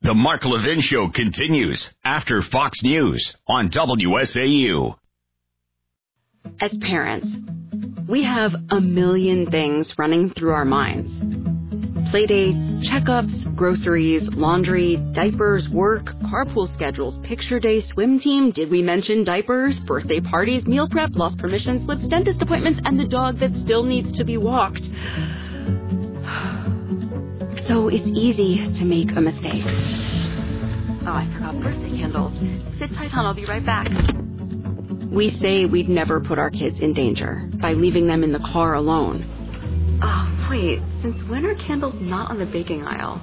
The Mark Levin Show continues after Fox News on WSAU. As parents, we have a million things running through our minds. Playdates, checkups, groceries, laundry, diapers, work, carpool schedules, picture day, swim team, did we mention diapers, birthday parties, meal prep, lost permission slips, dentist appointments, and the dog that still needs to be walked. So it's easy to make a mistake. Oh, I forgot birthday candles. Sit tight, hon, I'll be right back. We say we'd never put our kids in danger by leaving them in the car alone. Oh, wait, since when are candles not on the baking aisle?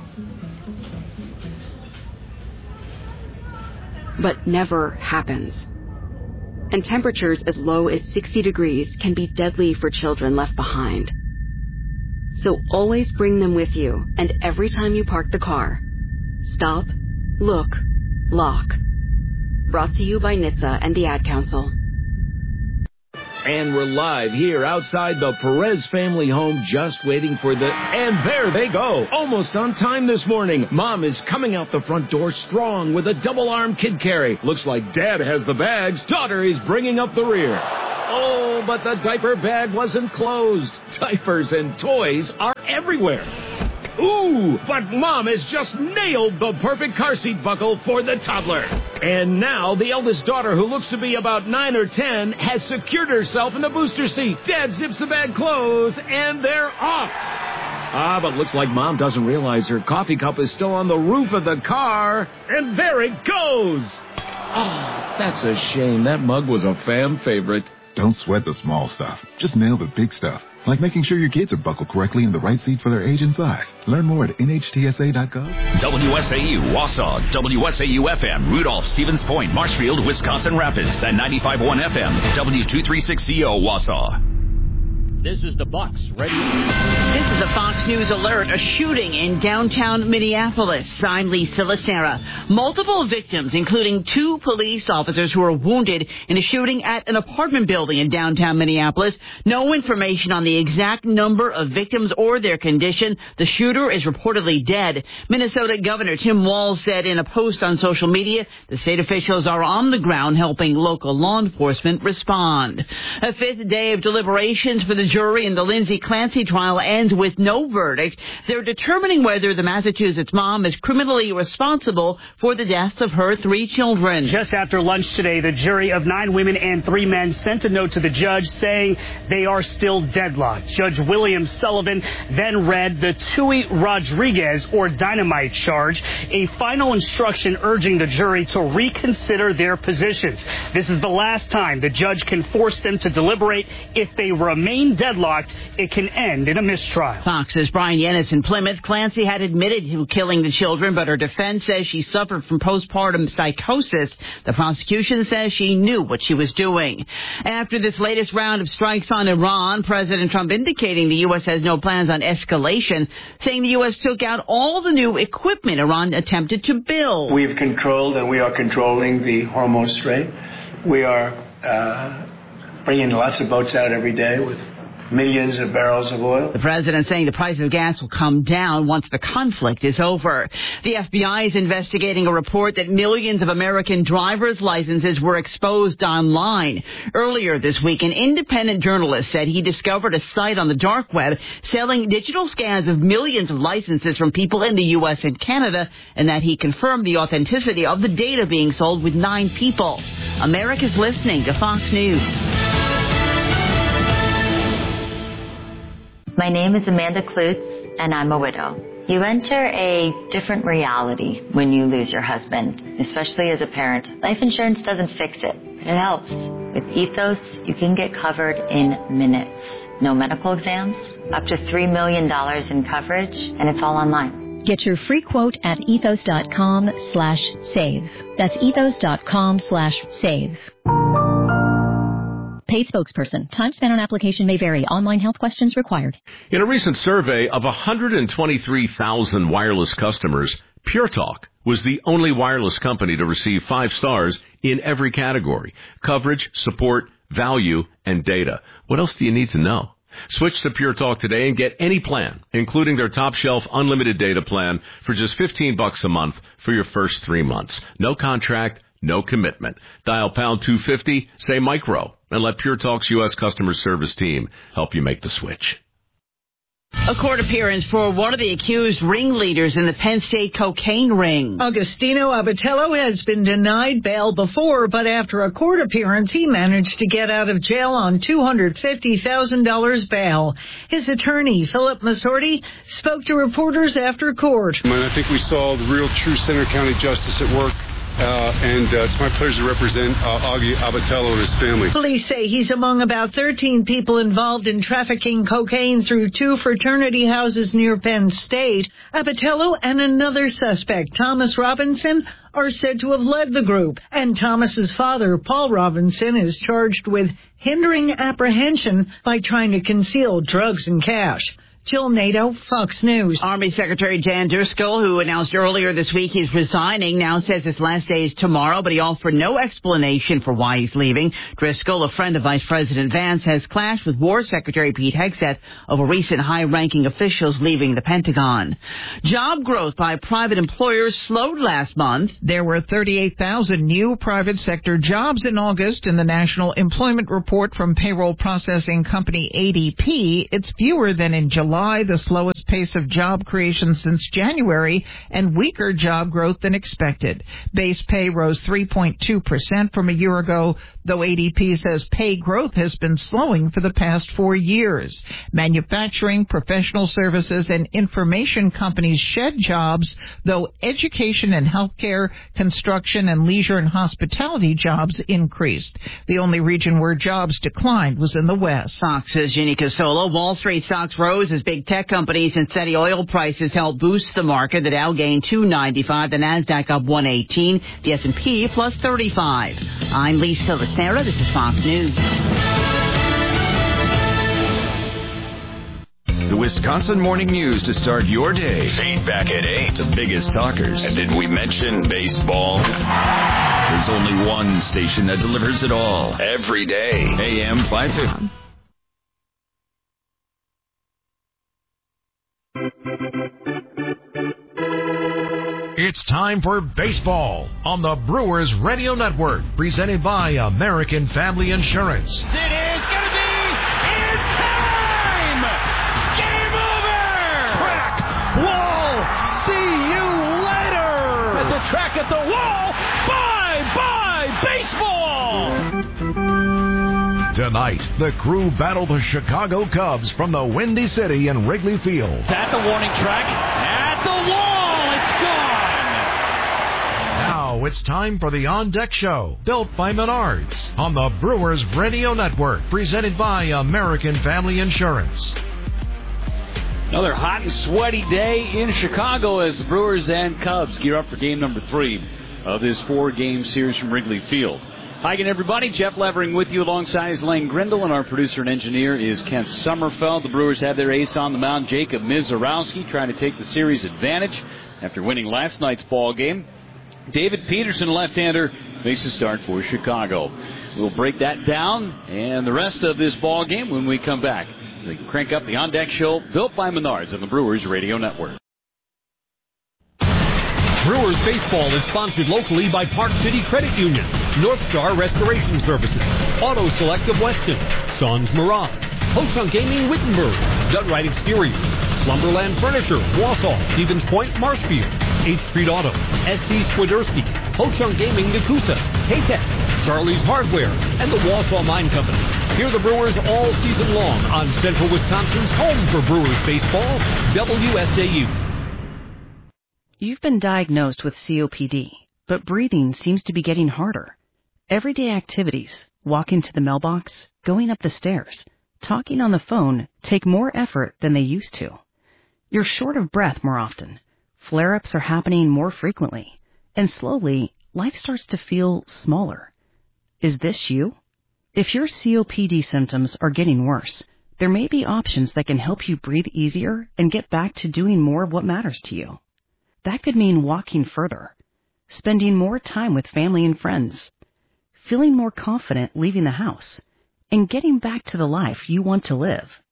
But never happens. And temperatures as low as 60 degrees can be deadly for children left behind. So always bring them with you, and every time you park the car, stop, look, lock. Brought to you by NHTSA and the Ad Council. And we're live here outside the Perez family home, just waiting for and there they go, almost on time this morning. Mom is coming out the front door strong with a double-arm kid carry. Looks like Dad has the bags. Daughter is bringing up the rear. Oh, but the diaper bag wasn't closed. Diapers and toys are everywhere. Ooh, but Mom has just nailed the perfect car seat buckle for the toddler. And now the eldest daughter, who looks to be about 9 or 10, has secured herself in the booster seat. Dad zips the bag closed, and they're off. But looks like Mom doesn't realize her coffee cup is still on the roof of the car. And there it goes. Oh, that's a shame. That mug was a fan favorite. Don't sweat the small stuff. Just nail the big stuff. Like making sure your kids are buckled correctly in the right seat for their age and size. Learn more at nhtsa.gov. WSAU, Wausau, WSAU-FM, Rudolph, Stevens Point, Marshfield, Wisconsin Rapids, and 95.1 FM, W236CO, Wausau. This is the Bucks Radio. This is a Fox News alert. A shooting in downtown Minneapolis. I'm Lisa Lacera. Multiple victims, including 2 police officers who were wounded in a shooting at an apartment building in downtown Minneapolis. No information on the exact number of victims or their condition. The shooter is reportedly dead. Minnesota Governor Tim Walz said in a post on social media, the state officials are on the ground helping local law enforcement respond. A 5th day of deliberations for the jury in the Lindsay Clancy trial ends with no verdict. They're determining whether the Massachusetts mom is criminally responsible for the deaths of her 3 children. Just after lunch today, the jury of 9 women and 3 men sent a note to the judge saying they are still deadlocked. Judge William Sullivan then read the Tui Rodriguez or dynamite charge, a final instruction urging the jury to reconsider their positions. This is the last time the judge can force them to deliberate. If they remain deadlocked, it can end in a mistrial. Fox's Brian Yennis in Plymouth. Clancy had admitted to killing the children, but her defense says she suffered from postpartum psychosis. The prosecution says she knew what she was doing. After this latest round of strikes on Iran, President Trump indicating the U.S. has no plans on escalation, saying the U.S. took out all the new equipment Iran attempted to build. We have controlled and we are controlling the Hormuz Strait. We are bringing lots of boats out every day with millions of barrels of oil. The president saying the price of gas will come down once the conflict is over. The FBI is investigating a report that millions of American driver's licenses were exposed online. Earlier this week, an independent journalist said he discovered a site on the dark web selling digital scans of millions of licenses from people in the U.S. and Canada, and that he confirmed the authenticity of the data being sold with 9 people. America's listening to Fox News. My name is Amanda Klutz, and I'm a widow. You enter a different reality when you lose your husband, especially as a parent. Life insurance doesn't fix it, but it helps. With Ethos, you can get covered in minutes. No medical exams, up to $3 million in coverage, and it's all online. Get your free quote at ethos.com/save. That's ethos.com/save. Paid spokesperson. Time spent on application may vary. Online health questions required. In a recent survey of 123,000 wireless customers, Pure Talk was the only wireless company to receive 5 stars in every category: coverage, support, value, and data. What else do you need to know? Switch to Pure Talk today and get any plan, including their top shelf unlimited data plan for just $15 a month for your first 3 months. No contract, no commitment. Dial pound 250, say micro, and let Pure Talk's U.S. customer service team help you make the switch. A court appearance for one of the accused ringleaders in the Penn State cocaine ring. Agostino Abatello has been denied bail before, but after a court appearance, he managed to get out of jail on $250,000 bail. His attorney, Philip Masorti, spoke to reporters after court. I think we saw the real true Center County justice at work. And it's my pleasure to represent Augie Abatello and his family. Police say he's among about 13 people involved in trafficking cocaine through 2 fraternity houses near Penn State. Abatello and another suspect, Thomas Robinson, are said to have led the group. And Thomas's father, Paul Robinson, is charged with hindering apprehension by trying to conceal drugs and cash. Jill Nato, Fox News. Army Secretary Jan Driscoll, who announced earlier this week he's resigning, now says his last day is tomorrow, but he offered no explanation for why he's leaving. Driscoll, a friend of Vice President Vance, has clashed with War Secretary Pete Hegseth over recent high-ranking officials leaving the Pentagon. Job growth by private employers slowed last month. There were 38,000 new private sector jobs in August in the National Employment Report from payroll processing company ADP. It's fewer than in July, the slowest pace of job creation since January, and weaker job growth than expected. Base pay rose 3.2% from a year ago, though ADP says pay growth has been slowing for the past 4 years. Manufacturing, professional services, and information companies shed jobs, though education and healthcare, construction, and leisure and hospitality jobs increased. The only region where jobs declined was in the West. Fox's Ginny Casola. Wall Street stocks rose as big tech companies and steady oil prices helped boost the market. The Dow gained 295, the Nasdaq up 118, the S&P plus 35. I'm Lisa Lacera. This is Fox News. The Wisconsin Morning News to start your day. Fade back at 8. The biggest talkers. And did we mention baseball? There's only one station that delivers it all. Every day. AM 550. It's time for baseball on the Brewers Radio Network, presented by American Family Insurance. It is going to be in time! Game over! Track, wall, see you later! At the track, at the wall, bye-bye baseball! Tonight, the Crew battle the Chicago Cubs from the Windy City in Wrigley Field. It's at the warning track, at the wall, it's gone! Now it's time for the On Deck Show, built by Menards, on the Brewers Radio Network, presented by American Family Insurance. Another hot and sweaty day in Chicago as the Brewers and Cubs gear up for game number 3 of this 4-game series from Wrigley Field. Hi again, everybody. Jeff Levering with you alongside is Lane Grindle, and our producer and engineer is Kent Sommerfeld. The Brewers have their ace on the mound, Jacob Mizorowski, trying to take the series advantage after winning last night's ball game. David Peterson, left-hander, makes a start for Chicago. We'll break that down and the rest of this ball game when we come back. They crank up the On Deck Show, built by Menards on the Brewers Radio Network. Brewers baseball is sponsored locally by Park City Credit Union, North Star Restoration Services, Auto Select of Weston, Sons Mirage, Ho-Chunk Gaming Wittenberg, Dunright Exteriors, Slumberland Furniture, Wausau, Stevens Point, Marshfield, 8th Street Auto, SC Swiderski, Ho-Chunk Gaming Nakusa, K-Tech, Charlie's Hardware, and the Wausau Mine Company. Hear the Brewers all season long on Central Wisconsin's home for Brewers baseball, WSAU. You've been diagnosed with COPD, but breathing seems to be getting harder. Everyday activities, walking to the mailbox, going up the stairs, talking on the phone, take more effort than they used to. You're short of breath more often. Flare-ups are happening more frequently. And slowly, life starts to feel smaller. Is this you? If your COPD symptoms are getting worse, there may be options that can help you breathe easier and get back to doing more of what matters to you. That could mean walking further, spending more time with family and friends, feeling more confident leaving the house, and getting back to the life you want to live.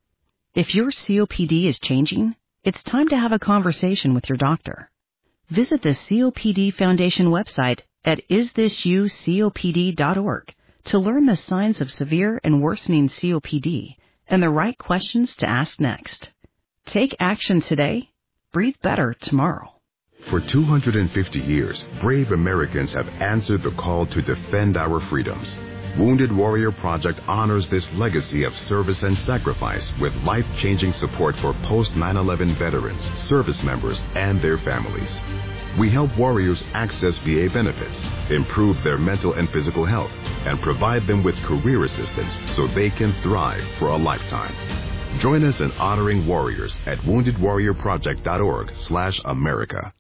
If your COPD is changing, it's time to have a conversation with your doctor. Visit the COPD Foundation website at isthisyoucopd.org to learn the signs of severe and worsening COPD and the right questions to ask next. Take action today. Breathe better tomorrow. For 250 years, brave Americans have answered the call to defend our freedoms. Wounded Warrior Project honors this legacy of service and sacrifice with life-changing support for post-9/11 veterans, service members, and their families. We help warriors access VA benefits, improve their mental and physical health, and provide them with career assistance so they can thrive for a lifetime. Join us in honoring warriors at woundedwarriorproject.org/America.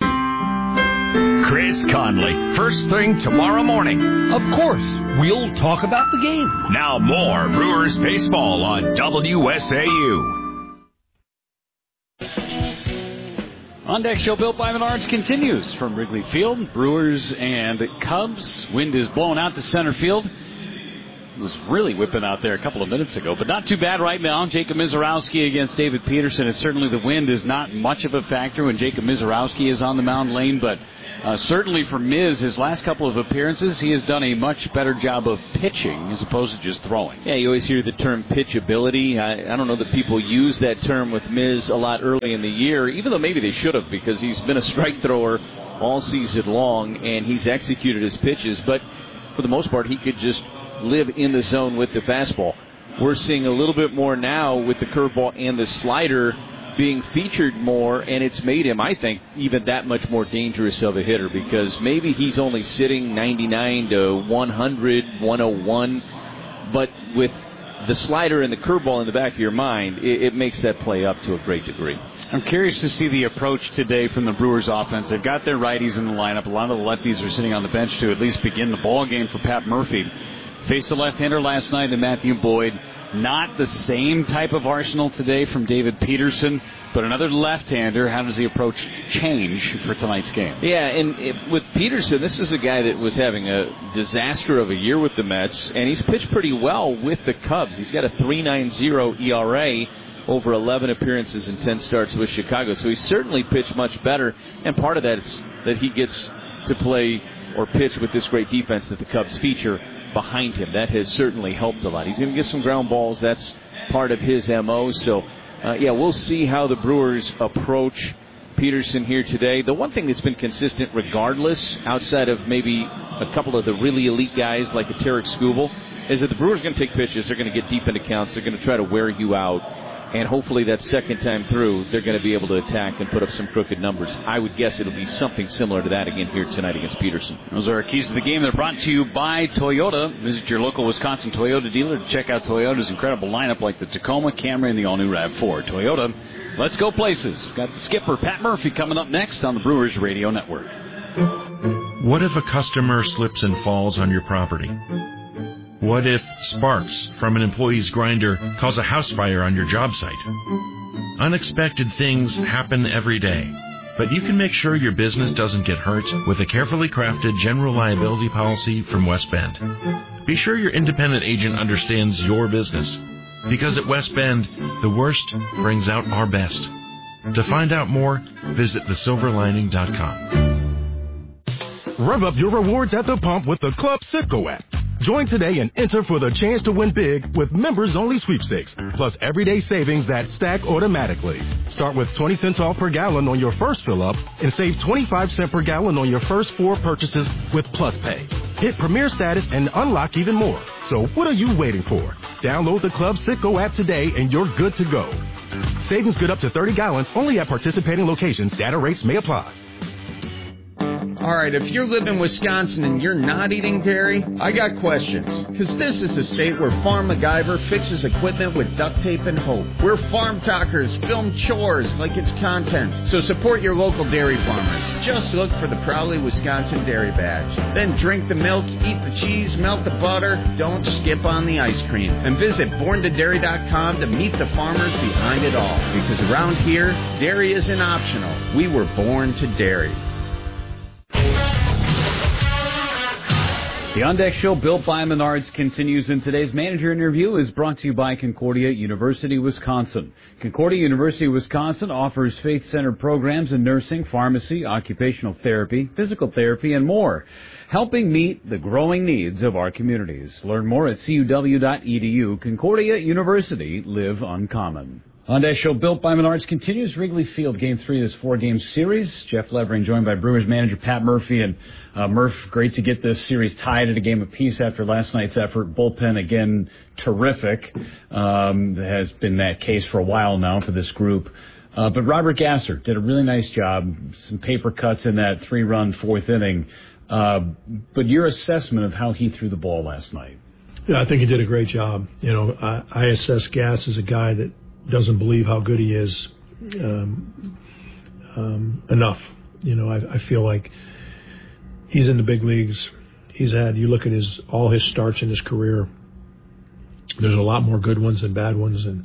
Chris Conley, first thing tomorrow morning. Of course, we'll talk about the game. Now more Brewers baseball on WSAU. On Deck Show built by Menards continues from Wrigley Field. Brewers and Cubs. Wind is blowing out to center field. It was really whipping out there a couple of minutes ago, but not too bad right now. Jacob Mizorowski against David Peterson, and certainly the wind is not much of a factor when Jacob Mizorowski is on the mound lane, but certainly for Miz, his last couple of appearances, he has done a much better job of pitching as opposed to just throwing. Yeah, you always hear the term pitchability. I don't know that people use that term with Miz a lot early in the year, even though maybe they should have, because he's been a strike thrower all season long, and he's executed his pitches, but for the most part, he could just live in the zone with the fastball. We're seeing a little bit more now with the curveball and the slider being featured more, and it's made him, I think, even that much more dangerous of a hitter, because maybe he's only sitting 99 to 100, 101, but with the slider and the curveball in the back of your mind, it makes that play up to a great degree. I'm curious to see the approach today from the Brewers offense. They've got their righties in the lineup. A lot of the lefties are sitting on the bench to at least begin the ball game for Pat Murphy. Faced a left-hander last night in Matthew Boyd. Not the same type of arsenal today from David Peterson, but another left-hander. How does the approach change for tonight's game? Yeah, and with Peterson, this is a guy that was having a disaster of a year with the Mets, and he's pitched pretty well with the Cubs. He's got a 3.90 ERA over 11 appearances and 10 starts with Chicago, so he's certainly pitched much better, and part of that is that he gets to play or pitch with this great defense that the Cubs feature behind him. That has certainly helped a lot. He's going to get some ground balls. That's part of his MO. So, we'll see how the Brewers approach Peterson here today. The one thing that's been consistent regardless, outside of maybe a couple of the really elite guys like a Tarek Skubal, is that the Brewers are going to take pitches. They're going to get deep into counts. They're going to try to wear you out. And hopefully that second time through, they're going to be able to attack and put up some crooked numbers. I would guess it'll be something similar to that again here tonight against Peterson. Those are our keys to the game. They're brought to you by Toyota. Visit your local Wisconsin Toyota dealer to check out Toyota's incredible lineup like the Tacoma, Camry, and the all-new RAV4. Toyota, let's go places. We've got the skipper, Pat Murphy, coming up next on the Brewers Radio Network. What if a customer slips and falls on your property? What if sparks from an employee's grinder cause a house fire on your job site? Unexpected things happen every day, but you can make sure your business doesn't get hurt with a carefully crafted general liability policy from West Bend. Be sure your independent agent understands your business, because at West Bend, the worst brings out our best. To find out more, visit thesilverlining.com. Rev up your rewards at the pump with the Club Citgo app. Join today and enter for the chance to win big with members-only sweepstakes, plus everyday savings that stack automatically. Start with 20 cents off per gallon on your first fill-up and save 25 cents per gallon on your first 4 purchases with Plus Pay. Hit Premier status and unlock even more. So what are you waiting for? Download the Club Citgo app today and you're good to go. Savings good up to 30 gallons only at participating locations. Data rates may apply. All right, if you live in Wisconsin and you're not eating dairy, I got questions. Because this is a state where Farm MacGyver fixes equipment with duct tape and hope. Where Farm Talkers film chores like it's content. So support your local dairy farmers. Just look for the Proudly Wisconsin Dairy Badge. Then drink the milk, eat the cheese, melt the butter. Don't skip on the ice cream. And visit borntodairy.com to meet the farmers behind it all. Because around here, dairy isn't optional. We were born to dairy. The On Deck Show, built by Menards, continues, and today's manager interview is brought to you by Concordia University, Wisconsin. Concordia University, Wisconsin offers faith-centered programs in nursing, pharmacy, occupational therapy, physical therapy, and more, helping meet the growing needs of our communities. Learn more at cuw.edu. Concordia University, live uncommon. On Deck Show, built by Menards, continues. Wrigley Field, Game 3 of this 4-game series. Jeff Levering joined by Brewers manager Pat Murphy. And Murph, great to get this series tied at a game apiece after last night's effort. Bullpen, again, terrific. Has been that case for a while now for this group. But Robert Gasser did a really nice job. Some paper cuts in that 3-run fourth inning. But your assessment of how he threw the ball last night? Yeah, I think he did a great job. You know, I assess Gass as a guy that doesn't believe how good he is enough. You know, I feel like he's in the big leagues. You look at all his starts in his career, there's a lot more good ones than bad ones, and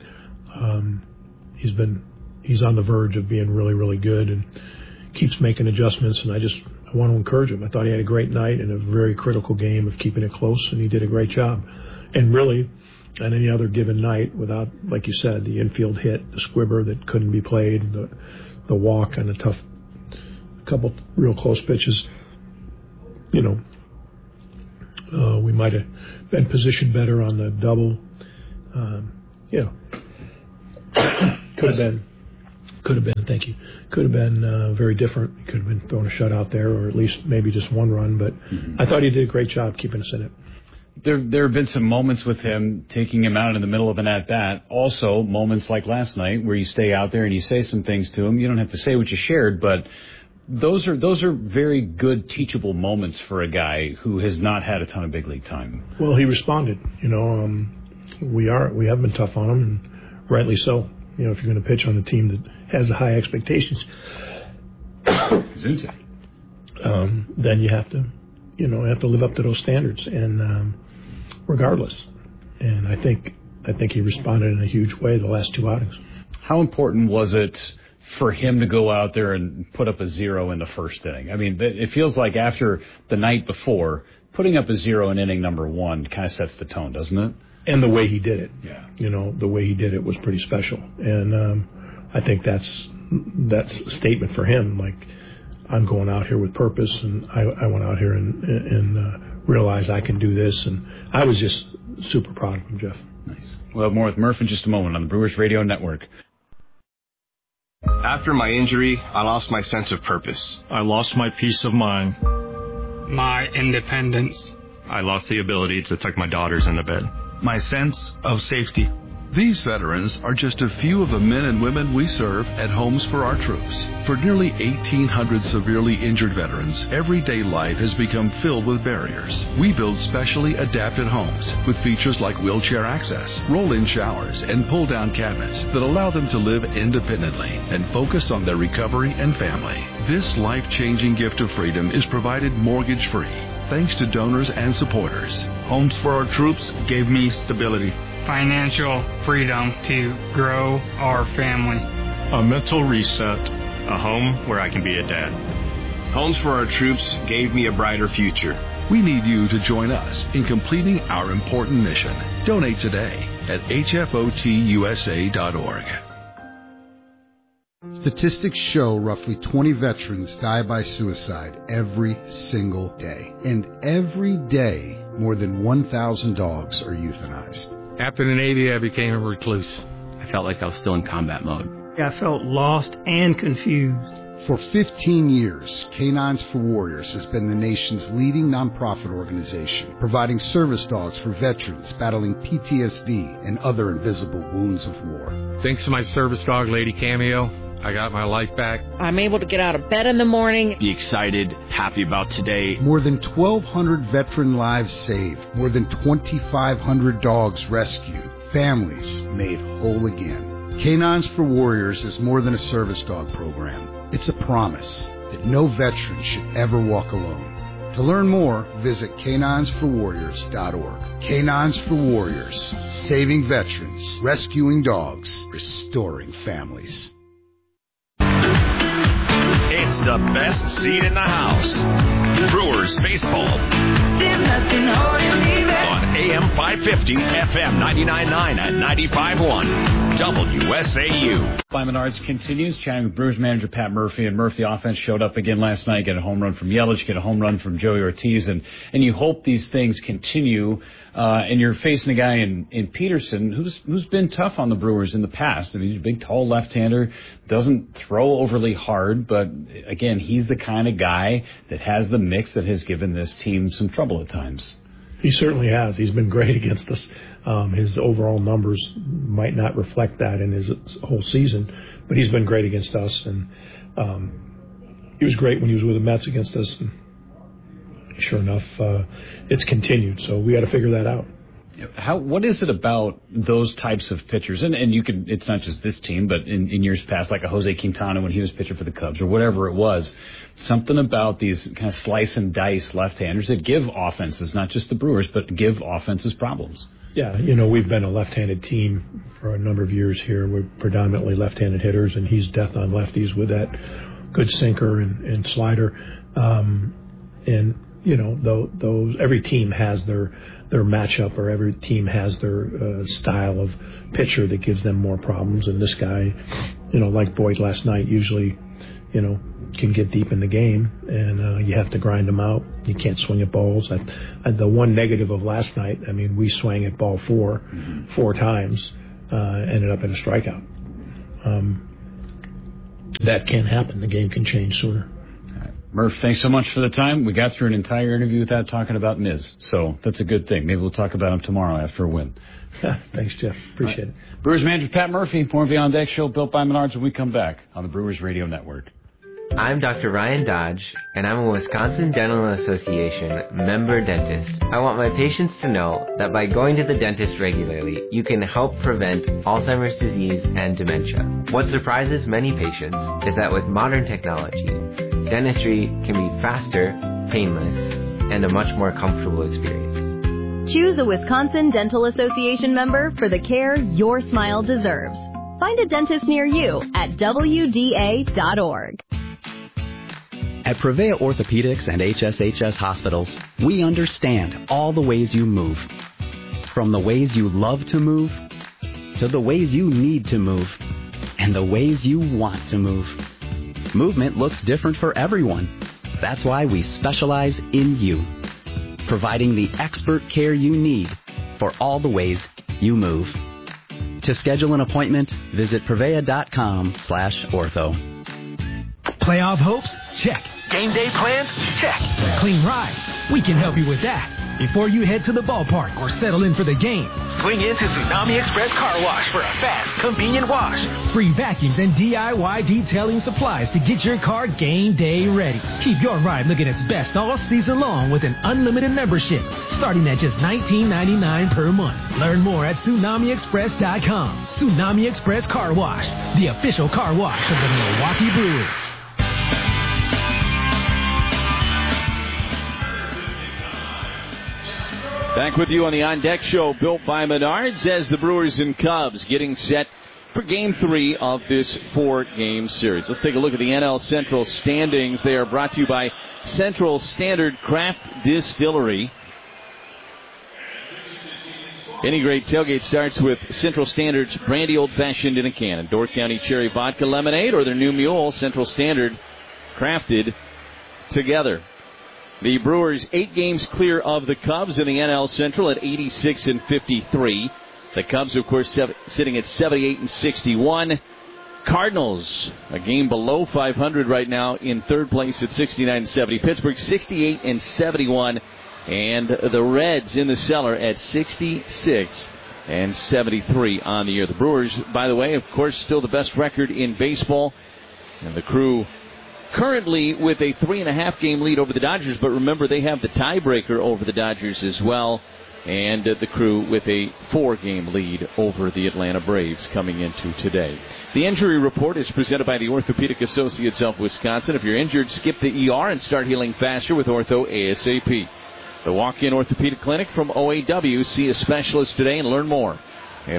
he's on the verge of being really, really good and keeps making adjustments, and I want to encourage him. I thought he had a great night and a very critical game of keeping it close, and he did a great job. And really, on any other given night, without, like you said, the infield hit, the squibber that couldn't be played, the walk on a couple real close pitches, you know, we might have been positioned better on the double. Could have been. Thank you. Could have been very different. Could have been throwing a shutout there, or at least maybe just one run. But I thought he did a great job keeping us in it. There have been some moments with him, taking him out in the middle of an at-bat. Also, moments like last night where you stay out there and you say some things to him. You don't have to say what you shared, but those are very good teachable moments for a guy who has not had a ton of big league time. Well, he responded. You know, we have been tough on him, and rightly so. You know, if you're going to pitch on a team that has the high expectations, then you have to live up to those standards, and regardless. And I think he responded in a huge way the last two outings. How important was it for him to go out there and put up a 0 in the first inning? I mean, it feels like after the night before, putting up a 0 in inning number 1 kind of sets the tone, doesn't it? And the way he did it. Yeah. You know, the way he did it was pretty special. And I think that's a statement for him. Like, I'm going out here with purpose, and I went out here and realized I can do this. And I was just super proud of him, Jeff. Nice. We'll have more with Murph in just a moment on the Brewers Radio Network. After my injury, I lost my sense of purpose. I lost my peace of mind. My independence. I lost the ability to tuck my daughters into bed. My sense of safety. These veterans are just a few of the men and women we serve at Homes for Our Troops. For nearly 1,800 severely injured veterans, everyday life has become filled with barriers. We build specially adapted homes with features like wheelchair access, roll-in showers, and pull-down cabinets that allow them to live independently and focus on their recovery and family. This life-changing gift of freedom is provided mortgage-free, thanks to donors and supporters. Homes for Our Troops gave me stability. Financial freedom to grow our family. A mental reset. A home where I can be a dad. Homes for Our Troops gave me a brighter future. We need you to join us in completing our important mission. Donate today at hfotusa.org. Statistics show roughly 20 veterans die by suicide every single day. And every day, more than 1,000 dogs are euthanized. After the Navy, I became a recluse. I felt like I was still in combat mode. I felt lost and confused. For 15 years, Canines for Warriors has been the nation's leading nonprofit organization, providing service dogs for veterans battling PTSD and other invisible wounds of war. Thanks to my service dog, Lady Cameo, I got my life back. I'm able to get out of bed in the morning. Be excited, happy about today. More than 1,200 veteran lives saved. More than 2,500 dogs rescued. Families made whole again. Canines for Warriors is more than a service dog program. It's a promise that no veteran should ever walk alone. To learn more, visit caninesforwarriors.org. Canines for Warriors. Saving veterans. Rescuing dogs. Restoring families. It's the best seat in the house. Brewers baseball. On AM 550, FM 99.9 and 95.1, WSAU. By Menards continues, chatting with Brewers manager Pat Murphy. And Murphy, offense showed up again last night. Get a home run from Yelich, get a home run from Joey Ortiz. And you hope these things continue. And you're facing a guy in Peterson who's been tough on the Brewers in the past. I mean, he's a big, tall left-hander, doesn't throw overly hard. But, again, he's the kind of guy that has the mix that has given this team some trouble at times. He certainly has. He's been great against us. His overall numbers might not reflect that in his whole season, but he's been great against us. And he was great when he was with the Mets against us. And sure enough, it's continued. So we got to figure that out. What is it about those types of pitchers? And you can, it's not just this team, but in years past, like a Jose Quintana when he was pitcher for the Cubs or whatever it was, something about these kind of slice and dice left-handers that give offenses, not just the Brewers, but give offenses problems. Yeah, we've been a left-handed team for a number of years here. We're predominantly left-handed hitters, and he's death on lefties with that good sinker and slider. Those every team has their matchup, or every team has their style of pitcher that gives them more problems. And this guy, like Boyd last night, usually, can get deep in the game, and you have to grind them out. You can't swing at balls. The one negative of last night, I mean, we swung at ball four times, ended up in a strikeout. That can happen. The game can change sooner. Murph, thanks so much for the time. We got through an entire interview without talking about Miz, so that's a good thing. Maybe we'll talk about him tomorrow after a win. Thanks, Jeff. Appreciate it. Brewers manager Pat Murphy, more of the On Deck Show, built by Menards, when we come back on the Brewers Radio Network. I'm Dr. Ryan Dodge, and I'm a Wisconsin Dental Association member dentist. I want my patients to know that by going to the dentist regularly, you can help prevent Alzheimer's disease and dementia. What surprises many patients is that with modern technology, dentistry can be faster, painless, and a much more comfortable experience. Choose a Wisconsin Dental Association member for the care your smile deserves. Find a dentist near you at WDA.org. At Prevea Orthopedics and HSHS Hospitals, we understand all the ways you move. From the ways you love to move, to the ways you need to move, and the ways you want to move. Movement looks different for everyone. That's why we specialize in you, providing the expert care you need for all the ways you move. To schedule an appointment, visit Prevea.com/ortho. Playoff hopes? Check. Game day plans? Check. Clean ride? We can help you with that. Before you head to the ballpark or settle in for the game, swing into Tsunami Express Car Wash for a fast, convenient wash. Free vacuums and DIY detailing supplies to get your car game day ready. Keep your ride looking its best all season long with an unlimited membership, starting at just $19.99 per month. Learn more at TsunamiExpress.com. Tsunami Express Car Wash, the official car wash of the Milwaukee Brewers. Back with you on the On Deck Show, built by Menards, as the Brewers and Cubs getting set for Game 3 of this 4-game series. Let's take a look at the NL Central standings. They are brought to you by Central Standard Craft Distillery. Any great tailgate starts with Central Standard's brandy old-fashioned in a can, and Door County Cherry Vodka Lemonade, or their new mule, Central Standard, crafted together. The Brewers 8 games clear of the Cubs in the NL Central at 86-53. The Cubs, of course, sitting at 78-61. Cardinals, a game below 500 right now, in third place at 69-70. Pittsburgh 68-71. And the Reds in the cellar at 66-73 on the year. The Brewers, by the way, of course, still the best record in baseball. And the Crew currently with a 3.5-game lead over the Dodgers, but remember they have the tiebreaker over the Dodgers as well, and the Crew with a 4-game lead over the Atlanta Braves coming into today. The injury report is presented by the Orthopedic Associates of Wisconsin. If you're injured, skip the ER and start healing faster with Ortho ASAP. The walk-in orthopedic clinic from OAW. See a specialist today and learn more at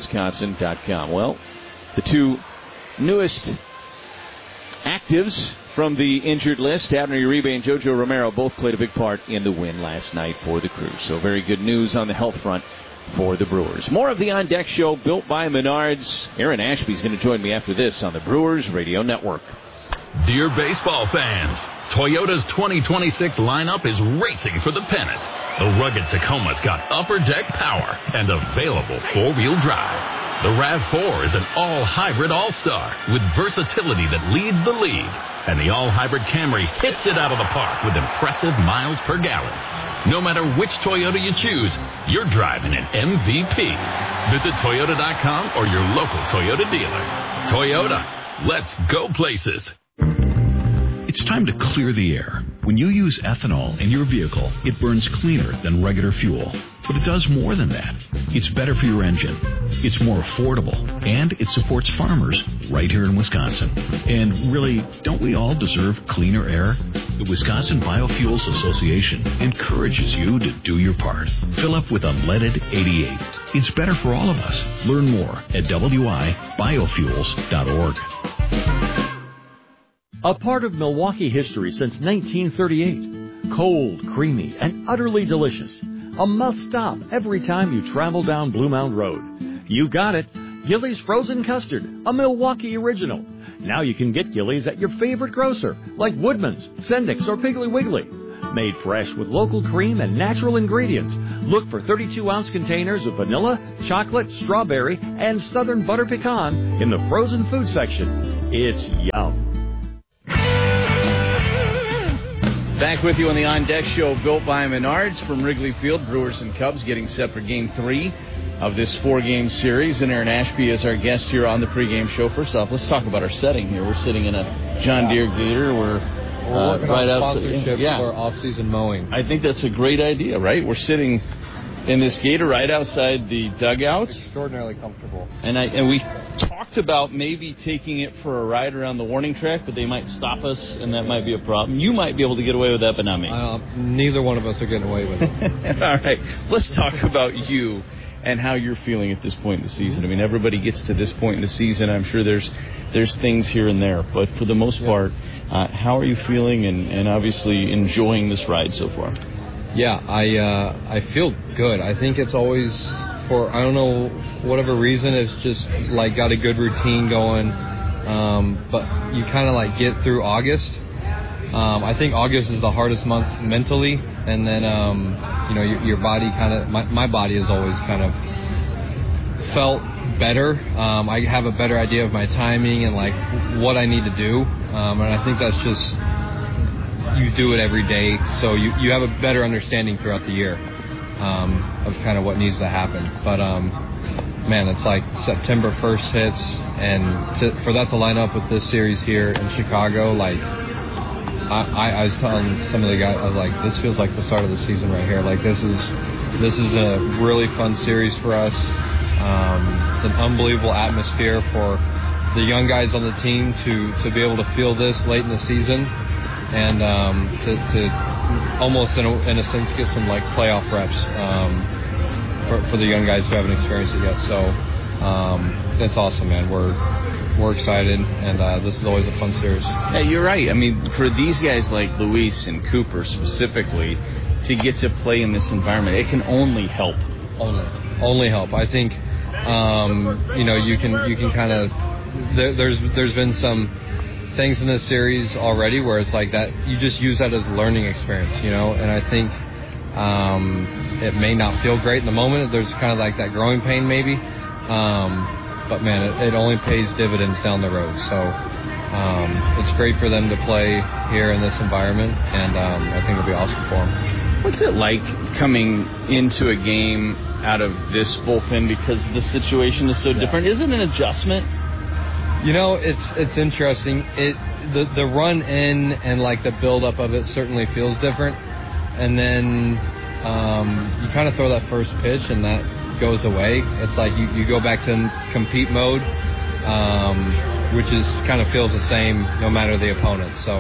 orthowisconsin.com. Well, the two newest actives from the injured list. Abner Uribe and JoJo Romero both played a big part in the win last night for the Crew. So very good news on the health front for the Brewers. More of the On Deck Show built by Menards. Aaron Ashby's going to join me after this on the Brewers Radio Network. Dear baseball fans, Toyota's 2026 lineup is racing for the pennant. The rugged Tacoma's got upper deck power and available four-wheel drive. The RAV4 is an all-hybrid all-star with versatility that leads the league. And the all-hybrid Camry hits it out of the park with impressive miles per gallon. No matter which Toyota you choose, you're driving an MVP. Visit Toyota.com or your local Toyota dealer. Toyota, let's go places. It's time to clear the air. When you use ethanol in your vehicle, it burns cleaner than regular fuel. But it does more than that. It's better for your engine. It's more affordable. And it supports farmers right here in Wisconsin. And really, don't we all deserve cleaner air? The Wisconsin Biofuels Association encourages you to do your part. Fill up with unleaded 88. It's better for all of us. Learn more at wibiofuels.org. A part of Milwaukee history since 1938. Cold, creamy, and utterly delicious. A must-stop every time you travel down Blue Mound Road. You got it. Gillies Frozen Custard, a Milwaukee original. Now you can get Gillies at your favorite grocer, like Woodman's, Sendik's, or Piggly Wiggly. Made fresh with local cream and natural ingredients. Look for 32-ounce containers of vanilla, chocolate, strawberry, and southern butter pecan in the frozen food section. It's yum. Back with you on the On Deck Show, built by Menards from Wrigley Field. Brewers and Cubs getting set for Game 3 of this 4-game series. And Aaron Ashby is our guest here on the pregame show. First off, let's talk about our setting here. We're sitting in a John Deere Gator. We're working right on outside sponsorship for off-season mowing. I think that's a great idea, right? We're sitting in this Gator right outside the dugout. Extraordinarily comfortable. And we talked about maybe taking it for a ride around the warning track, but they might stop us, and that might be a problem. You might be able to get away with that, but not me. Neither one of us are getting away with it. All right. Let's talk about you and how you're feeling at this point in the season. I mean, everybody gets to this point in the season. I'm sure there's things here and there, but for the most part, how are you feeling and obviously enjoying this ride so far? Yeah, I feel good. I think it's always, for I don't know, whatever reason, it's just like got a good routine going. But you kind of like get through August. I think August is the hardest month mentally, and then your body kind of my body has always kind of felt better. I have a better idea of my timing and like what I need to do, and I think that's just. You do it every day, so you have a better understanding throughout the year of kind of what needs to happen. But, man, it's like September 1st hits, and for that to line up with this series here in Chicago, like, I was telling some of the guys, I was like, this feels like the start of the season right here. Like, this is a really fun series for us. It's an unbelievable atmosphere for the young guys on the team to be able to feel this late in the season. And to almost in a sense get some like playoff reps for the young guys who haven't experienced it yet. So it's awesome, man. We're excited, and this is always a fun series. Yeah, you're right. I mean, for these guys like Luis and Cooper specifically to get to play in this environment, it can only help. Only help. I think you can kind of there's been some things in this series already where it's like that you just use that as a learning experience, and I think it may not feel great in the moment. There's kind of like that growing pain maybe, but man, it only pays dividends down the road. So it's great for them to play here in this environment, and I think it'll be awesome for them. What's it like coming into a game out of this bullpen because the situation is so different? Isn't it an adjustment? It's interesting. The run in and like the build up of it certainly feels different, and then you kind of throw that first pitch and that goes away. It's like you go back to compete mode, which is kind of feels the same no matter the opponent. So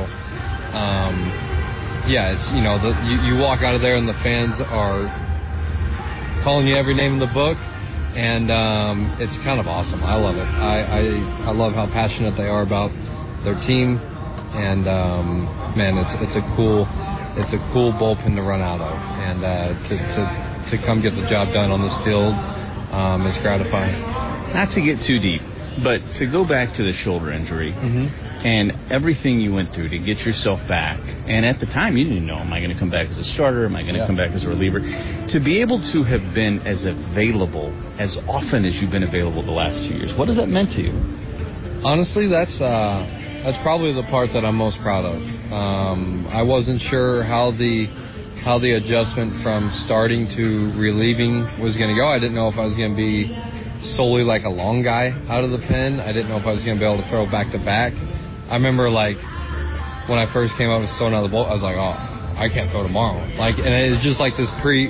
it's you walk out of there and the fans are calling you every name in the book. And it's kind of awesome. I love it. I love how passionate they are about their team. and man, it's a cool bullpen to run out of, and to come get the job done on this field is gratifying. Not to get too deep, but to go back to the shoulder injury and everything you went through to get yourself back, and at the time you didn't know, am I going to come back as a starter, am I going to come back as a reliever? To be able to have been as available as often as you've been available the last 2 years, what has that meant to you? Honestly, that's probably the part that I'm most proud of. I wasn't sure how the adjustment from starting to relieving was going to go. I didn't know if I was going to be solely like a long guy out of the pen. I didn't know if I was going to be able to throw back to back. I remember like when I first came up and throwing out of the bolt, I was like, oh, I can't throw tomorrow. Like, and it was just like this pre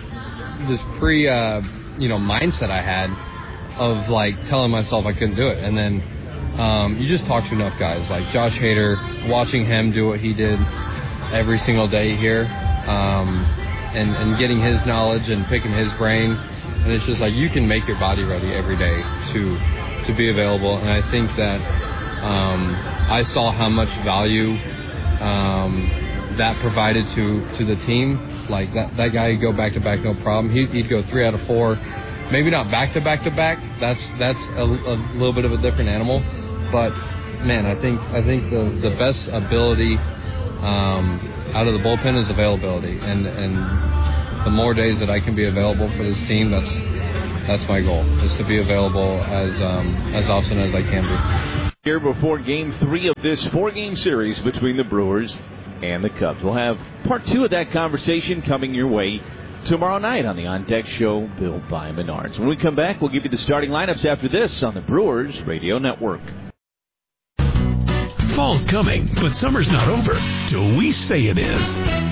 mindset I had of like telling myself I couldn't do it. And then you just talk to enough guys like Josh Hader, watching him do what he did every single day here, and getting his knowledge and picking his brain. And it's just like you can make your body ready every day to be available. And I think that I saw how much value that provided to the team. Like that guy could go back to back, no problem. He'd go 3 out of 4, maybe not back to back to back. That's a little bit of a different animal. But man, I think the best ability out of the bullpen is availability, and the more days that I can be available for this team, that's my goal, is to be available as often as I can be. Here before Game 3 of this 4-game series between the Brewers and the Cubs. We'll have part 2 of that conversation coming your way tomorrow night on the On Deck Show, built by Menards. When we come back, we'll give you the starting lineups after this on the Brewers Radio Network. Fall's coming, but summer's not over till we say it is.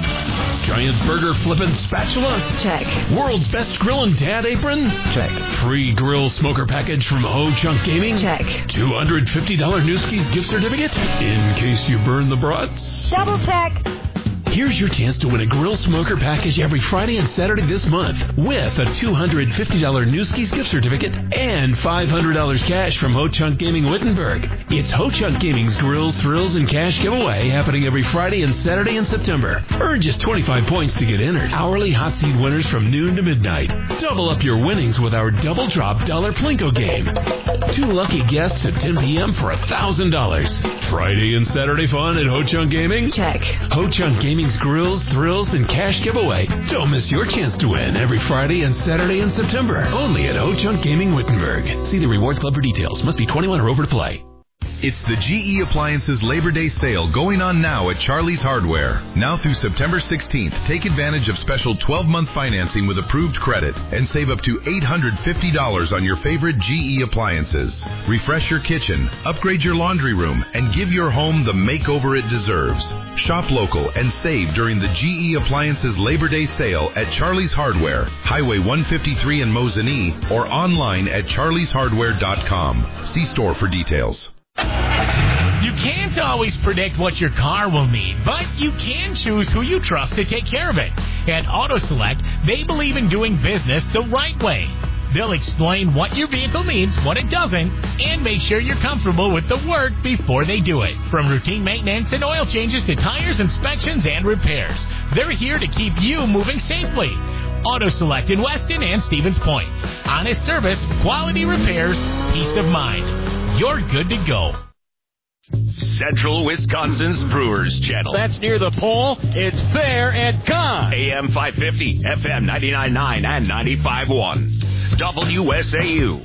Giant burger flippin' spatula? Check. World's best grillin' dad apron? Check. Free grill smoker package from Ho Chunk Gaming? Check. $250 Newski's gift certificate? In case you burn the brats? Double check. Here's your chance to win a grill smoker package every Friday and Saturday this month with a $250 Newski's gift certificate and $500 cash from Ho Chunk Gaming Wittenberg. It's Ho Chunk Gaming's Grills, Thrills, and Cash giveaway happening every Friday and Saturday in September. Earn just 25 points to get entered. Hourly hot seat winners from noon to midnight. Double up your winnings with our Double Drop Dollar Plinko game. 2 lucky guests at 10 p.m. for $1,000. Friday and Saturday fun at Ho Chunk Gaming? Check. Ho Chunk Gaming's Grills, Thrills, and Cash giveaway. Don't miss your chance to win every Friday and Saturday in September. Only at Ho Chunk Gaming Wittenberg. See the Rewards Club for details. Must be 21 or over to play. It's the GE Appliances Labor Day sale going on now at Charlie's Hardware. Now through September 16th, take advantage of special 12-month financing with approved credit and save up to $850 on your favorite GE appliances. Refresh your kitchen, upgrade your laundry room, and give your home the makeover it deserves. Shop local and save during the GE Appliances Labor Day sale at Charlie's Hardware, Highway 153 in Mosinee, or online at charlieshardware.com. See store for details. You can't always predict what your car will need, but you can choose who you trust to take care of it. At AutoSelect, they believe in doing business the right way. They'll explain what your vehicle needs, what it doesn't, and make sure you're comfortable with the work before they do it. From routine maintenance and oil changes to tires, inspections, and repairs, they're here to keep you moving safely. AutoSelect in Weston and Stevens Point. Honest service, quality repairs, peace of mind. You're good to go. Central Wisconsin's Brewers Channel. That's near the pole. It's fair and gone. AM 550, FM 99.9 and 95.1. WSAU.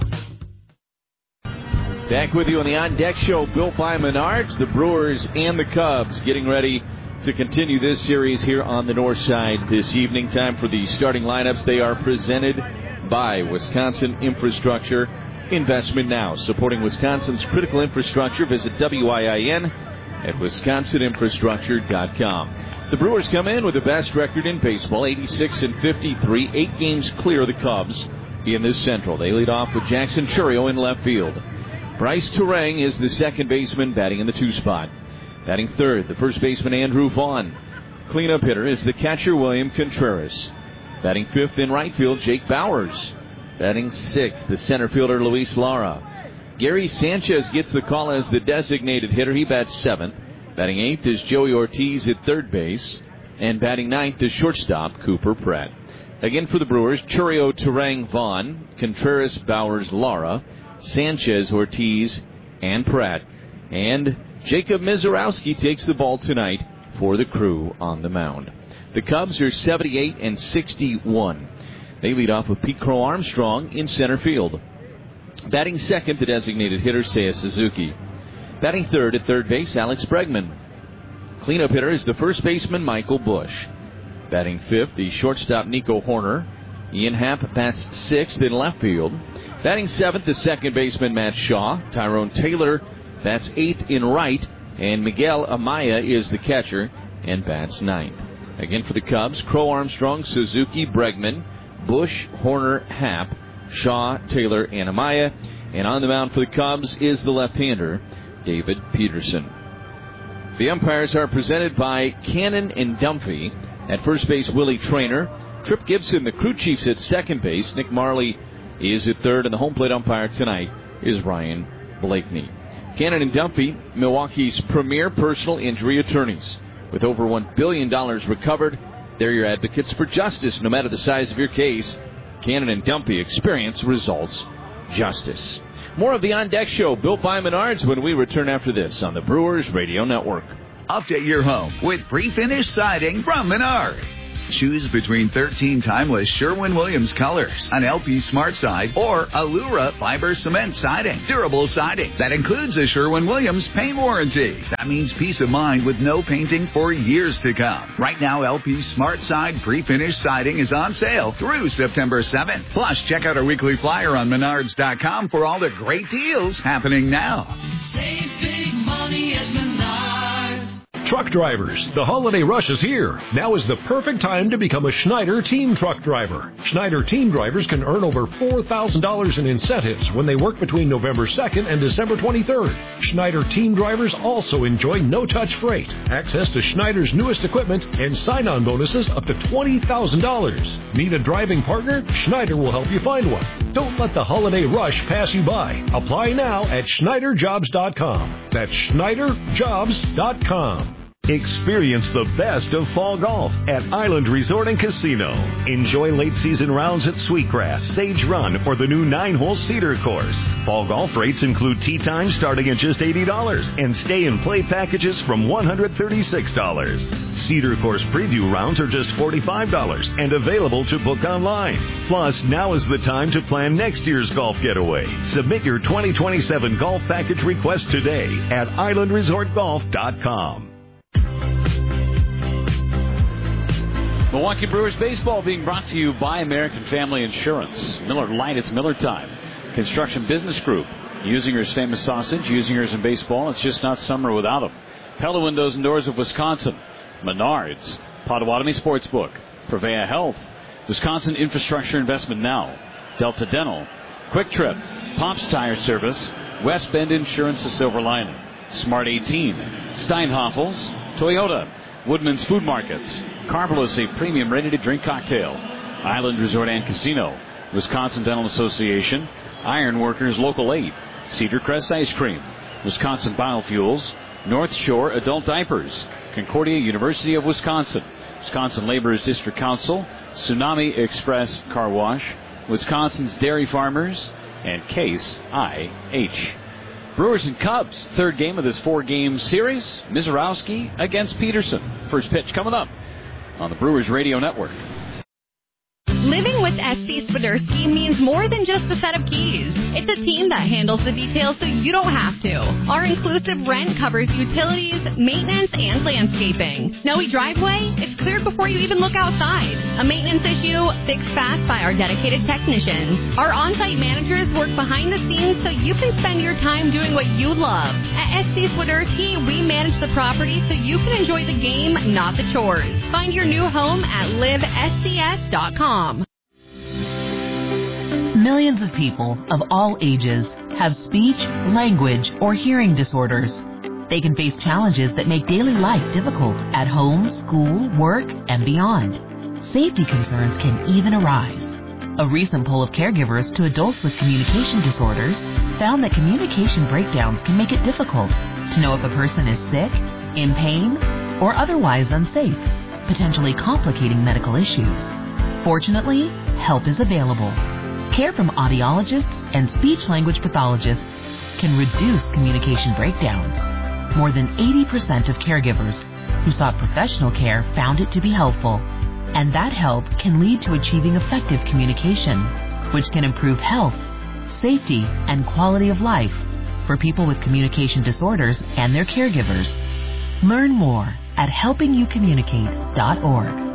Back with you on the On Deck Show, built by Menards. The Brewers and the Cubs getting ready to continue this series here on the north side this evening. Time for the starting lineups. They are presented by Wisconsin Infrastructure Investment Now. Supporting Wisconsin's critical infrastructure, visit WIIN at wisconsininfrastructure.com. The Brewers come in with the best record in baseball, 86-53, 8 games clear of the Cubs in the Central. They lead off with Jackson Chourio in left field. Bryce Turang is the second baseman, batting in the 2 spot. Batting third, the first baseman, Andrew Vaughn. Cleanup hitter is the catcher, William Contreras. Batting fifth in right field, Jake Bowers. Batting sixth, the center fielder, Luis Lara. Gary Sanchez gets the call as the designated hitter. He bats seventh. Batting 8th is Joey Ortiz at third base. And batting 9th is shortstop Cooper Pratt. Again for the Brewers, Churio, Turang, Vaughn, Contreras, Bowers, Lara, Sanchez, Ortiz, and Pratt. And Jacob Mizorowski takes the ball tonight for the Crew on the mound. The Cubs are 78 and 61. They lead off with Pete Crow Armstrong in center field. Batting second, the designated hitter, Seiya Suzuki. Batting third at third base, Alex Bregman. Cleanup hitter is the first baseman, Michael Bush. Batting fifth, the shortstop, Nico Horner. Ian Happ bats sixth in left field. Batting seventh, the second baseman, Matt Shaw. Tyrone Taylor bats eighth in right. And Miguel Amaya is the catcher and bats ninth. Again for the Cubs, Crow, Armstrong, Suzuki, Bregman, Bush, Horner, Happ, Shaw, Taylor, and Amaya. And on the mound for the Cubs is the left-hander, David Peterson. The umpires are presented by Cannon and Dunphy. At first base, Willie Traynor. Trip Gibson, the crew chiefs, at second base. Nick Marley is at third, and the home plate umpire tonight is Ryan Blakeney. Cannon and Dunphy, Milwaukee's premier personal injury attorneys. With over $1 billion recovered, they're your advocates for justice. No matter the size of your case, Cannon and Dunphy, experience, results, justice. More of the On Deck Show, built by Menards, when we return after this on the Brewers Radio Network. Update your home with pre-finished siding from Menards. Choose between 13 timeless Sherwin-Williams colors, an LP Smart Side, or Allura fiber cement siding. Durable siding that includes a Sherwin-Williams paint warranty. That means peace of mind with no painting for years to come. Right now, LP Smart Side pre-finished siding is on sale through September 7th. Plus, check out our weekly flyer on Menards.com for all the great deals happening now. Save big money at Menards. Truck drivers, the holiday rush is here. Now is the perfect time to become a Schneider Team Truck Driver. Schneider Team Drivers can earn over $4,000 in incentives when they work between November 2nd and December 23rd. Schneider Team Drivers also enjoy no-touch freight, access to Schneider's newest equipment, and sign-on bonuses up to $20,000. Need a driving partner? Schneider will help you find one. Don't let the holiday rush pass you by. Apply now at SchneiderJobs.com. That's SchneiderJobs.com. Experience the best of fall golf at Island Resort and Casino. Enjoy late season rounds at Sweetgrass, Sage Run, or the new 9-hole Cedar course. Fall golf rates include tee times starting at just $80 and stay and play packages from $136. Cedar course preview rounds are just $45 and available to book online. Plus, now is the time to plan next year's golf getaway. Submit your 2027 golf package request today at islandresortgolf.com. Milwaukee Brewers baseball being brought to you by American Family Insurance. Miller Lite, it's Miller time. Construction Business Group. Usingers famous sausage, Usingers in baseball. It's just not summer without them. Pella Windows and Doors of Wisconsin. Menards. Potawatomi Sportsbook. Prevea Health. Wisconsin Infrastructure Investment Now. Delta Dental. Quick Trip. Pops Tire Service. West Bend Insurance of Silver Lining. Smart 18. Steinhoffels. Toyota. Woodman's Food Markets. Carpelos, a premium ready-to-drink cocktail. Island Resort and Casino. Wisconsin Dental Association. Iron Workers Local 8. Cedar Crest Ice Cream. Wisconsin Biofuels. North Shore Adult Diapers. Concordia University of Wisconsin. Wisconsin Laborers District Council. Tsunami Express Car Wash. Wisconsin's Dairy Farmers. And Case IH. Brewers and Cubs, third game of this four-game series. Mizorowski against Peterson. First pitch coming up on the Brewers Radio Network. Living with SC Swiderski means more than just a set of keys. It's a team that handles the details so you don't have to. Our inclusive rent covers utilities, maintenance, and landscaping. Snowy driveway? It's cleared before you even look outside. A maintenance issue? Fixed fast by our dedicated technicians. Our on-site managers work behind the scenes so you can spend your time doing what you love. At SC Swiderski, we manage the property so you can enjoy the game, not the chores. Find your new home at livescs.com. Millions of people of all ages have speech, language, or hearing disorders. They can face challenges that make daily life difficult at home, school, work, and beyond. Safety concerns can even arise. A recent poll of caregivers to adults with communication disorders found that communication breakdowns can make it difficult to know if a person is sick, in pain, or otherwise unsafe, potentially complicating medical issues. Fortunately, help is available. Care from audiologists and speech-language pathologists can reduce communication breakdowns. More than 80% of caregivers who sought professional care found it to be helpful. And that help can lead to achieving effective communication, which can improve health, safety, and quality of life for people with communication disorders and their caregivers. Learn more at helpingyoucommunicate.org.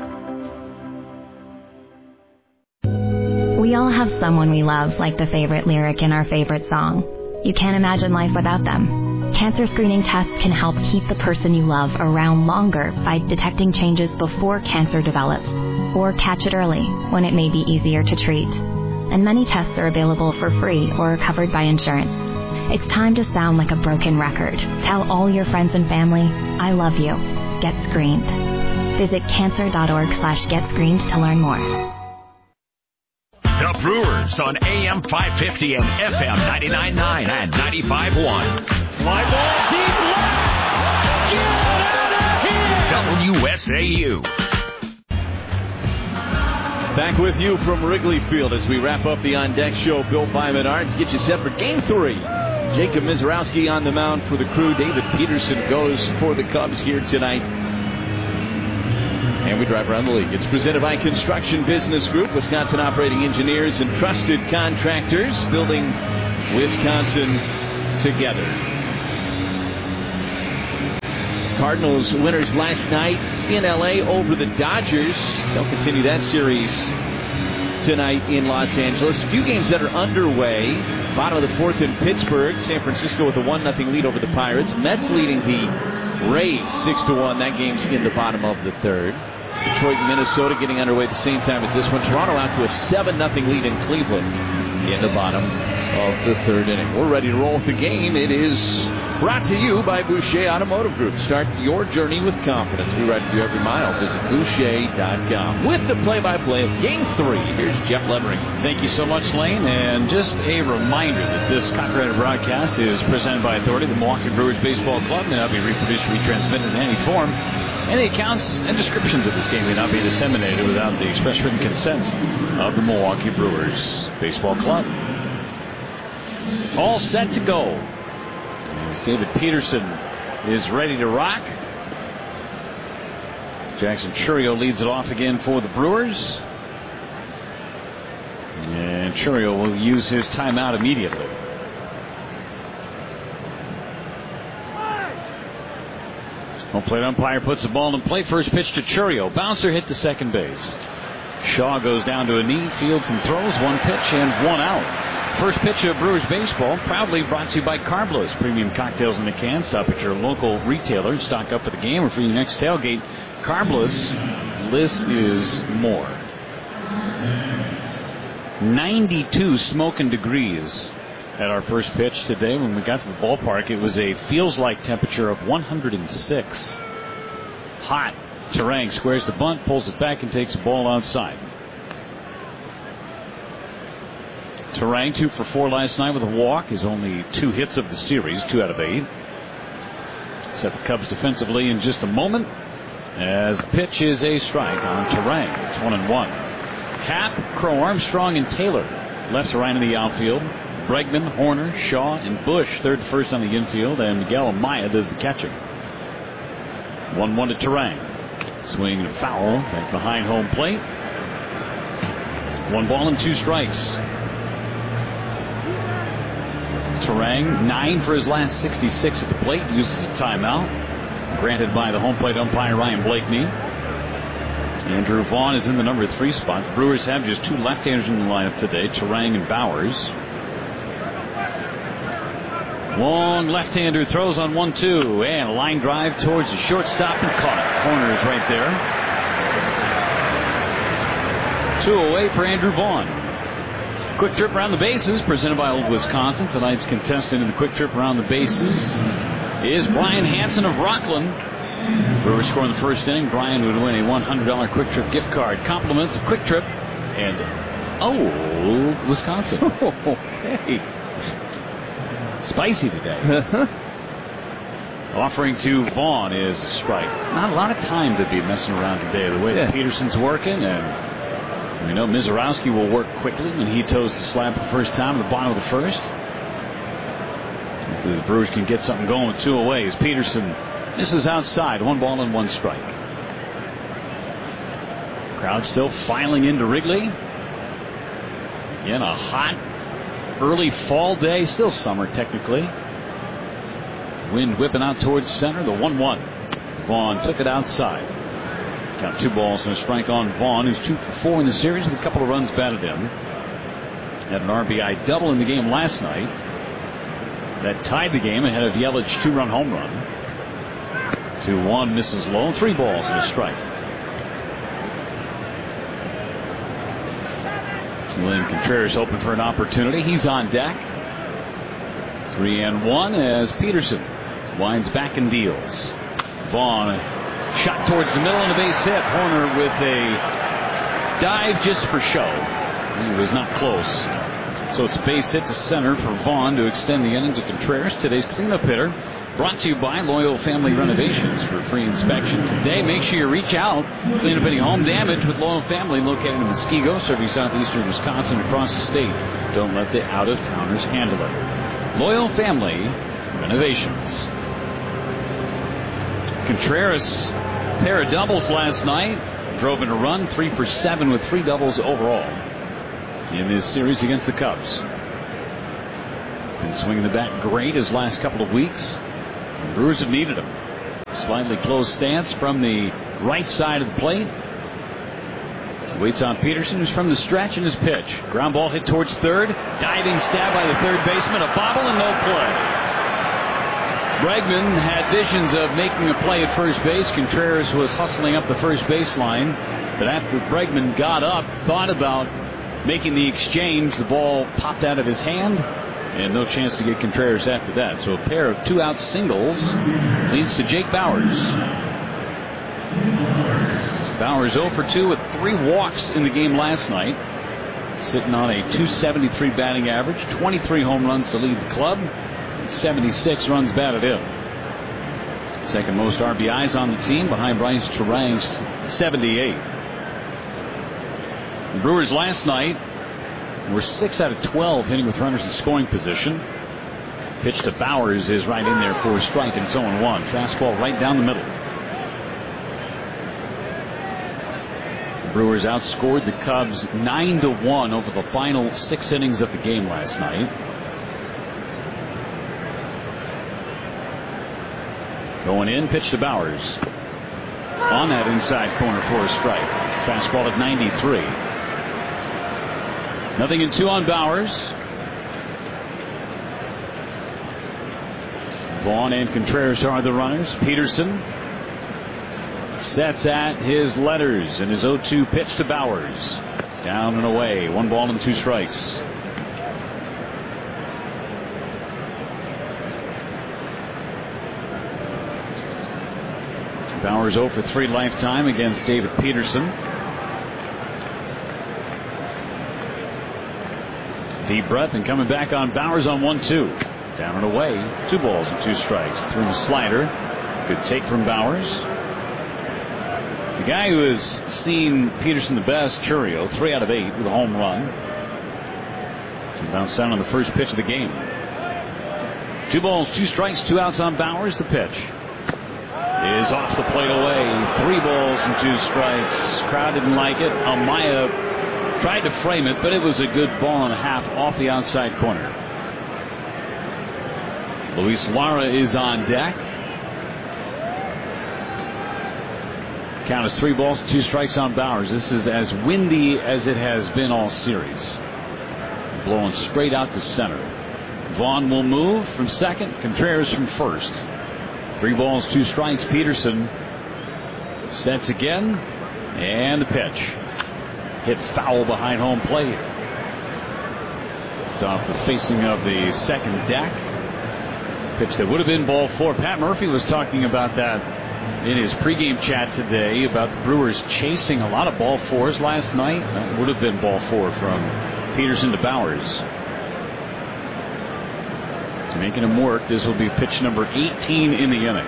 We all have someone we love, like the favorite lyric in our favorite song. You can't imagine life without them. Cancer screening tests can help keep the person you love around longer by detecting changes before cancer develops, or catch it early when it may be easier to treat. And many tests are available for free or covered by insurance. It's time to sound like a broken record. Tell all your friends and family, I love you. Get screened. Visit cancer.org/getscreened to learn more. The Brewers on AM 550 and FM 99.9 and 95.1. Fly ball deep left. Get out of here. WSAU. Back with you from Wrigley Field as we wrap up the On Deck show built by Menards. Get you set for Game 3. Jacob Mizrowski on the mound for the Crew. David Peterson goes for the Cubs here tonight. And we drive around the league. It's presented by Construction Business Group, Wisconsin operating engineers and trusted contractors, building Wisconsin together. Cardinals winners last night in L.A. over the Dodgers. They'll continue that series tonight in Los Angeles. A few games that are underway. Bottom of the fourth in Pittsburgh. San Francisco with a 1-0 lead over the Pirates. Mets leading the Rays 6-1. That game's in the bottom of the third. Detroit and Minnesota getting underway at the same time as this one. Toronto out to a 7-0 lead in Cleveland in the bottom of the third inning. We're ready to roll with the game. It is brought to you by Boucher Automotive Group. Start your journey with confidence. We ride with you every mile. Visit Boucher.com. With the play-by-play of Game 3, here's Jeff Levering. Thank you so much, Lane. And just a reminder that this copyrighted broadcast is presented by authority of the Milwaukee Brewers Baseball Club. May not be reproduced or retransmitted in any form. Any accounts and descriptions of this game may not be disseminated without the express written consent of the Milwaukee Brewers Baseball Club. All set to go. As David Peterson is ready to rock. Jackson Chourio leads it off again for the Brewers. And Chourio will use his timeout immediately. Home plate umpire puts the ball in play. First pitch to Chourio. Bouncer hit to second base. Shaw goes down to a knee, fields and throws. One pitch and one out. First pitch of Brewers baseball proudly brought to you by Carblos. Premium cocktails in the can. Stop at your local retailer and stock up for the game or for your next tailgate. Carblos, less is more. 92 smoking degrees at our first pitch today. When we got to the ballpark, it was a feels-like temperature of 106. Hot. Turang squares the bunt, pulls it back, and takes the ball outside. Turang 2 for 4 last night with a walk. His only 2 hits of the series, 2 out of 8. Set the Cubs defensively in just a moment. As the pitch is a strike on Turang. It's 1-1. Happ, Crow, Armstrong, and Taylor left to right in the outfield. Bregman, Horner, Shaw, and Bush third to first on the infield, and Miguel Amaya does the catching. 1-1 to Turang. Swing and a foul back behind home plate. 1 ball and 2 strikes. Turang 9 for his last 66 at the plate. Uses a timeout granted by the home plate umpire Ryan Blakeney. Andrew Vaughn is in the number 3 spot. The Brewers have just 2 left-handers in the lineup today, Turang and Bowers. Long left-hander throws on 1-2, and a line drive towards the shortstop and caught. Corner is right there. 2 away for Andrew Vaughn. Quick trip around the bases presented by Old Wisconsin. Tonight's contestant in the quick trip around the bases is Brian Hansen of Rockland. Brewers score in the first inning. Brian would win a $100 Quick Trip gift card. Compliments of Quick Trip and Old Wisconsin. Okay. Spicy today. Offering to Vaughn is a strike. Not a lot of time to be messing around today. The way that Peterson's working, and we know Mizorowski will work quickly when he toes the slab for the first time at the bottom of the first. The Brewers can get something going with 2 away as Peterson misses outside. 1 ball and 1 strike. Crowd still filing into Wrigley. Again, a hot early fall day. Still summer technically. Wind whipping out towards center. The 1-1. Vaughn took it outside. Count 2 balls and a strike on Vaughn, who's 2 for 4 in the series with a couple of runs batted in. Had an RBI double in the game last night. That tied the game ahead of Yelich's 2-run home run. 2-1 misses low. 3 balls and a strike. William Contreras hoping for an opportunity. He's on deck. 3-1 as Peterson winds back and deals. Vaughn shot towards the middle and a base hit. Horner with a dive just for show. He was not close. So it's a base hit to center for Vaughn to extend the inning to Contreras. Today's cleanup hitter brought to you by Loyal Family Renovations. For free inspection today, make sure you reach out. Clean up any home damage with Loyal Family, located in Muskego, serving southeastern Wisconsin across the state. Don't let the out-of-towners handle it. Loyal Family Renovations. Contreras, pair of doubles last night. Drove in a run, 3 for 7 with 3 doubles overall in this series against the Cubs. Been swinging the bat great his last couple of weeks. The Brewers have needed him. Slightly closed stance from the right side of the plate. Waits on Peterson, who's from the stretch in his pitch. Ground ball hit towards third. Diving stab by the third baseman. A bobble and no play. Bregman had visions of making a play at first base. Contreras was hustling up the first baseline. But after Bregman got up, thought about making the exchange, the ball popped out of his hand. And no chance to get Contreras after that. So a pair of 2-out singles leads to Jake Bauers. Bauers 0 for 2 with 3 walks in the game last night. Sitting on a .273 batting average. 23 home runs to lead the club. 76 runs batted in. Second most RBIs on the team behind Bryce Terang's 78. The Brewers last night were 6 out of 12 hitting with runners in scoring position. Pitch to Bauers is right in there for a strike, and it's 0-1. Fastball right down the middle. The Brewers outscored the Cubs 9-1 over the final 6 innings of the game last night. Going in, pitch to Bauers. On that inside corner for a strike. Fastball at 93. 0-2 on Bauers. Vaughn and Contreras are the runners. Peterson sets at his letters in his 0-2 pitch to Bauers. Down and away. 1 ball and 2 strikes. Bauers 0 for 3 lifetime against David Peterson. Deep breath and coming back on Bauers on 1-2. Down and away. 2 balls and 2 strikes. Threw him a slider. Good take from Bauers. The guy who has seen Peterson the best, Churio, 3 out of 8 with a home run. Bounced down on the first pitch of the game. 2 balls, 2 strikes, 2 outs on Bauers. The pitch is off the plate away. 3 balls and 2 strikes. Crowd didn't like it. Amaya tried to frame it, but it was a good ball and a half off the outside corner. Luis Lara is on deck. Count is 3 balls, 2 strikes on Bauers. This is as windy as it has been all series. Blowing straight out to center. Vaughn will move from second. Contreras from first. 3 balls, 2 strikes. Peterson sets again. And the pitch. Hit foul behind home plate. It's off the facing of the second deck. Pitch that would have been ball 4. Pat Murphy was talking about that in his pregame chat today about the Brewers chasing a lot of ball 4s last night. That would have been ball 4 from Peterson to Bauers. Making him work. This will be pitch number 18 in the inning.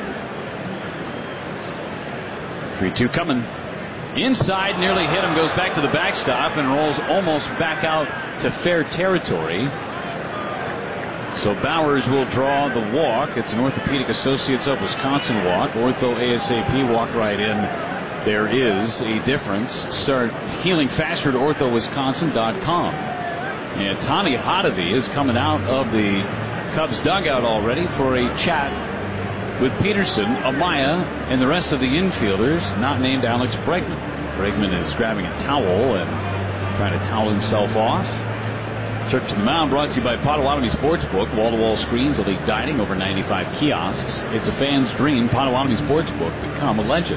3-2 coming. Inside, nearly hit him, goes back to the backstop and rolls almost back out to fair territory. So Bowers will draw the walk. It's an Orthopedic Associates of Wisconsin walk. Ortho ASAP walk right in. There is a difference. Start healing faster at orthowisconsin.com. And Tommy Hotovy is coming out of the Cubs dugout already for a chat with Peterson, Amaya, and the rest of the infielders, not named Alex Bregman. Bregman is grabbing a towel and trying to towel himself off. Trip to the mound brought to you by Potawatomi Sportsbook. Wall-to-wall screens, elite dining, over 95 kiosks. It's a fan's dream. Potawatomi Sportsbook. Become a legend.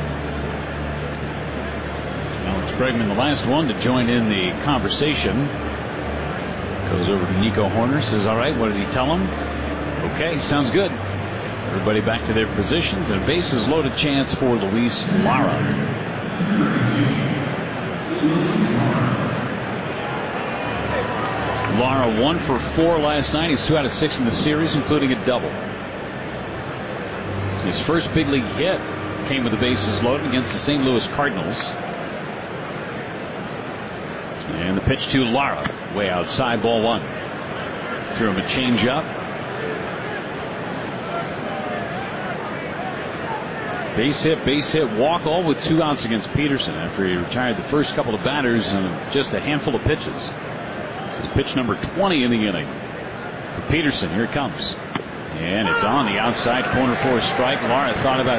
Alex Bregman, the last one to join in the conversation. Goes over to Nico Horner, says, all right, what did he tell him? Okay, sounds good. Everybody back to their positions, and a bases loaded chance for Luis Lara. Lara 1 for 4 last night. He's 2 out of 6 in the series, including a double. His first big league hit came with the bases loaded against the St. Louis Cardinals. And the pitch to Lara, way outside, ball 1. Threw him a changeup. Base hit, walk, all with 2 outs against Peterson after he retired the first couple of batters and just a handful of pitches. So pitch number 20 in the inning. For Peterson, here it comes. And it's on the outside corner for a strike. Lara thought about